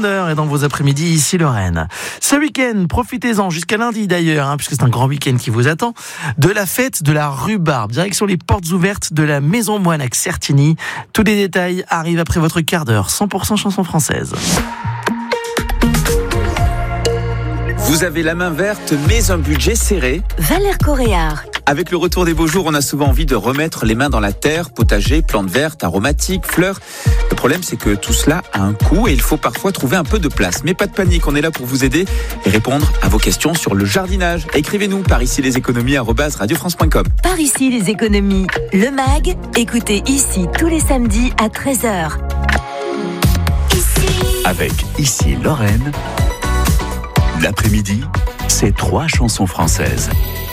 bonheur et dans vos après-midi ici Lorraine. Ce week-end, profitez-en jusqu'à lundi d'ailleurs, puisque c'est un grand week-end qui vous attend, de la fête de la rhubarbe. Direction les portes ouvertes de la Maison Moine à Certigny. Tous les détails arrivent après votre quart d'heure. 100% chanson française. Vous avez la main verte, mais un budget serré. Valère Coréard. Avec le retour des beaux jours, on a souvent envie de remettre les mains dans la terre, potager, plantes vertes, aromatiques, fleurs. Le problème, c'est que tout cela a un coût et il faut parfois trouver un peu de place. Mais pas de panique, on est là pour vous aider et répondre à vos questions sur le jardinage. Écrivez-nous par ici leséconomies@radiofrance.com. Par ici les économies. Le MAG, écoutez ici tous les samedis à 13h. Avec ici Lorraine, l'après-midi, c'est 3 chansons françaises.